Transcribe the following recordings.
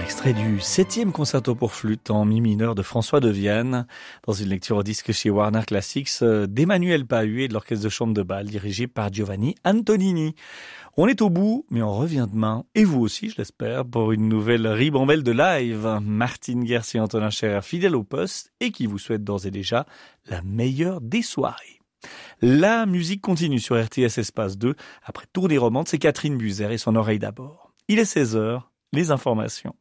extrait du 7e concerto pour flûte en mi mineur de François de Vienne, dans une lecture au disque chez Warner Classics d'Emmanuel Pahud et de l'orchestre de chambre de bal dirigé par Giovanni Antonini. On est au bout, mais on revient demain, et vous aussi, je l'espère, pour une nouvelle ribambelle de live. Martine Guerce et Antonin Scherer, fidèles au poste, et qui vous souhaitent d'ores et déjà la meilleure des soirées. La musique continue sur RTS Espace 2. Après Tour des Romandes, c'est Catherine Buzer et son oreille d'abord. Il est 16h, les informations.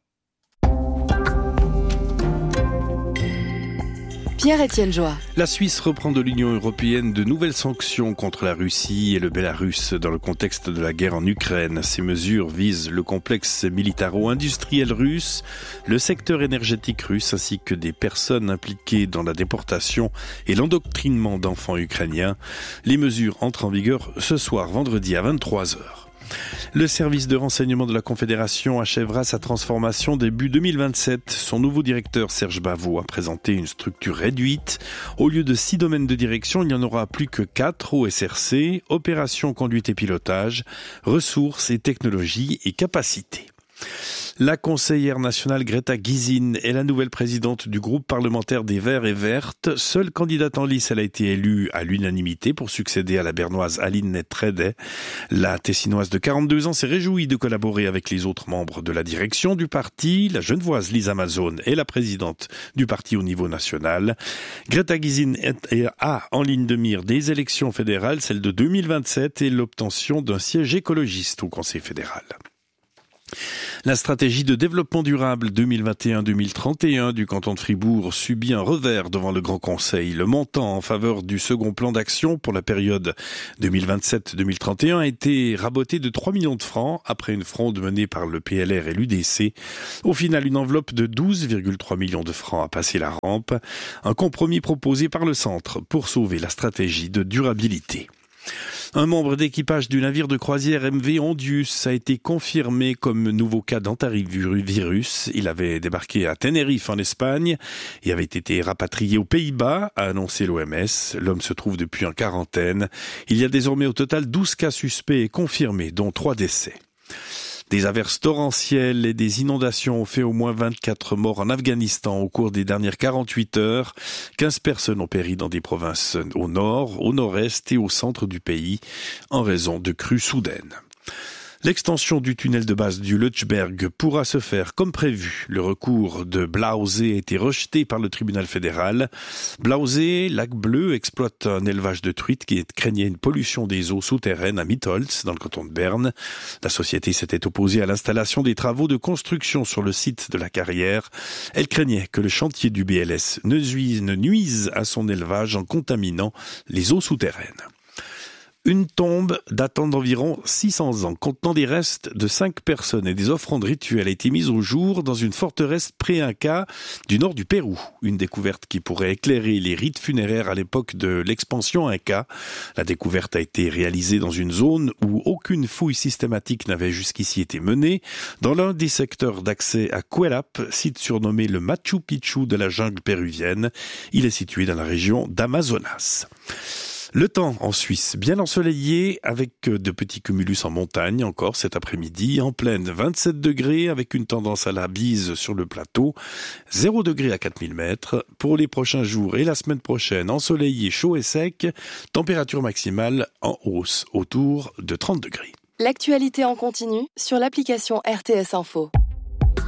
Pierre-Étienne Joie. La Suisse reprend de l'Union européenne de nouvelles sanctions contre la Russie et le Bélarus dans le contexte de la guerre en Ukraine. Ces mesures visent le complexe militaro-industriel russe, le secteur énergétique russe ainsi que des personnes impliquées dans la déportation et l'endoctrinement d'enfants ukrainiens. Les mesures entrent en vigueur ce soir, vendredi à 23h. Le service de renseignement de la Confédération achèvera sa transformation début 2027. Son nouveau directeur, Serge Bavot, a présenté une structure réduite. Au lieu de 6 domaines de direction, il n'y en aura plus que 4 au SRC, opérations, conduite et pilotage, ressources et technologies et capacités. La conseillère nationale Greta Gysin est la nouvelle présidente du groupe parlementaire des Verts et Vertes. Seule candidate en lice, elle a été élue à l'unanimité pour succéder à la bernoise Aline Netrede. La tessinoise de 42 ans s'est réjouie de collaborer avec les autres membres de la direction du parti. La genevoise Lisa Mazone est la présidente du parti au niveau national. Greta Gysin a en ligne de mire des élections fédérales, celles de 2027 et l'obtention d'un siège écologiste au Conseil fédéral. La stratégie de développement durable 2021-2031 du canton de Fribourg subit un revers devant le Grand Conseil. Le montant en faveur du second plan d'action pour la période 2027-2031 a été raboté de 3 millions de francs après une fronde menée par le PLR et l'UDC. Au final, une enveloppe de 12,3 millions de francs a passé la rampe. Un compromis proposé par le centre pour sauver la stratégie de durabilité. Un membre d'équipage du navire de croisière MV Ondius a été confirmé comme nouveau cas d'antavirus. Il avait débarqué à Tenerife en Espagne et avait été rapatrié aux Pays-Bas, a annoncé l'OMS. L'homme se trouve depuis en quarantaine. Il y a désormais au total 12 cas suspects confirmés, dont 3 décès. Des averses torrentielles et des inondations ont fait au moins 24 morts en Afghanistan au cours des dernières 48 heures. 15 personnes ont péri dans des provinces au nord, au nord-est et au centre du pays en raison de crues soudaines. L'extension du tunnel de base du Lötschberg pourra se faire comme prévu. Le recours de Blausee a été rejeté par le tribunal fédéral. Blausee, lac bleu, exploite un élevage de truites qui craignait une pollution des eaux souterraines à Mitholz, dans le canton de Berne. La société s'était opposée à l'installation des travaux de construction sur le site de la carrière. Elle craignait que le chantier du BLS ne nuise à son élevage en contaminant les eaux souterraines. Une tombe datant d'environ 600 ans, contenant des restes de 5 personnes et des offrandes rituelles a été mise au jour dans une forteresse pré-inca du nord du Pérou. Une découverte qui pourrait éclairer les rites funéraires à l'époque de l'expansion inca. La découverte a été réalisée dans une zone où aucune fouille systématique n'avait jusqu'ici été menée, dans l'un des secteurs d'accès à Cuelap, site surnommé le Machu Picchu de la jungle péruvienne. Il est situé dans la région d'Amazonas. Le temps en Suisse, bien ensoleillé avec de petits cumulus en montagne encore cet après-midi, en plaine 27 degrés avec une tendance à la bise sur le plateau, 0 degrés à 4000 mètres. Pour les prochains jours et la semaine prochaine, ensoleillé, chaud et sec, température maximale en hausse autour de 30 degrés. L'actualité en continu sur l'application RTS Info.